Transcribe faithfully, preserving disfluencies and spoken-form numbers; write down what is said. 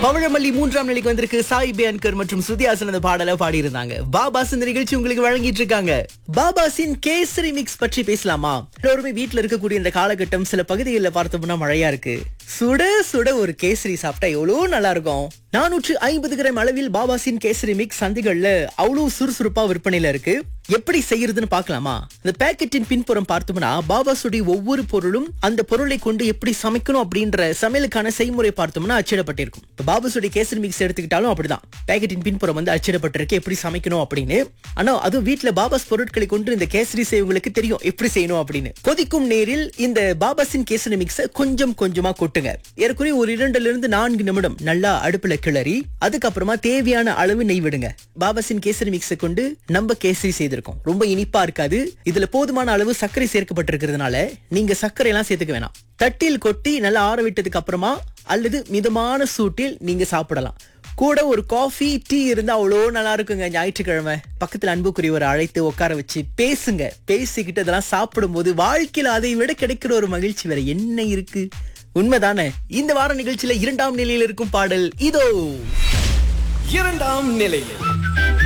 பவழமல்லி மூன்றாம் நிலைக்கு வந்திருக்கு. சாய் பியான்கர் மற்றும் ஸ்ருதிஹாசன் அந்த பாடலை பாடி இருந்தாங்க. பாபாஸ் இந்த நிகழ்ச்சி உங்களுக்கு வழங்கிட்டு இருக்காங்க. பாபாஸின் கேசரி மிக்ஸ் பற்றி பேசலாமா? எல்லோருமே வீட்டுல இருக்கக்கூடிய இந்த காலகட்டம் சில பகுதிகளில் பார்த்தோம்னா மழையா இருக்கு. சுட சுட ஒரு கேசரி சாப்பிட்டா எவ்வளவு நல்லா இருக்கும். நானூற்று ஐம்பது கிராம் அளவில் பாபாஸின் கேசரி மிக்ஸ் சந்தைகள்ல அவ்வளவு சுறுசுறுப்பா விற்பனையில இருக்கு. எப்படி செய்யறதுன்னு பார்க்கலாமா? இந்த பேக்கெட்டின் பின்புறம் பார்த்தோம்னா பாபாஸுடைய ஒவ்வொரு பொருளும் அந்த பொருளை கொண்டு எப்படி சமைக்கணும் அப்படின்ற சமையலுக்கான செய்முறை பார்த்தோம்னா அச்சிடப்பட்டிருக்கும். இப்ப பாபாஸுடைய கேசரி மிக்ஸ் எடுத்துக்கிட்டாலும் அப்படிதான். பேக்கெட்டின் பின்புறம் வந்து அச்சிடப்பட்டிருக்கு எப்படி சமைக்கணும் அப்படின்னு. ஆனா அதுவும் வீட்டுல பாபாஸ் பொருட்களை கொண்டு இந்த கேசரி செய்வங்களுக்கு தெரியும் எப்படி செய்யணும் அப்படின்னு. கொதிக்கும் நீரில் இந்த பாபாஸின் கேசரி மிக்ஸ கொஞ்சம் கொஞ்சமா கொட்டுங்க. ஏறக்குறைய ஒரு இரண்டுல இருந்து நான்கு நிமிடம் நல்லா அடுப்புல கிளறி அதுக்கப்புறமா தேவையான அளவு நெய் விடுங்க. பாபாஸின் கேசரி மிக்ஸை கொண்டு நம்ம கேசரி செய்திருக்கோம். ரொம்ப இனிப்பா இருக்காது. இதுல போதுமான அளவு சர்க்கரை சேர்க்கப்பட்டிருக்கிறதுனால நீங்க சர்க்கரை எல்லாம் சேர்த்துக்க வேணாம். தட்டில் கொட்டி நல்லா ஆற விட்டதுக்கு அப்புறமா அல்லது மிதமான சூட்டில் நீங்க சாப்பிடலாம். கூட ஒரு காஃபி டீ இருந்தா அவ்வளோ நல்லா இருக்குங்க. ஞாயிற்றுக்கிழமை பக்கத்துல அன்புக்குரியவரை அழைத்து உட்கார வச்சு பேசுங்க. பேசிக்கிட்டு அதெல்லாம் சாப்பிடும் போது வாழ்க்கையில அதை விட கிடைக்கிற ஒரு மகிழ்ச்சி வேற என்ன இருக்கு? உண்மைதானே? இந்த வார நிகழ்ச்சியில இரண்டாம் நிலையில் இருக்கும் பாடல் இதோ. இரண்டாம் நிலையில்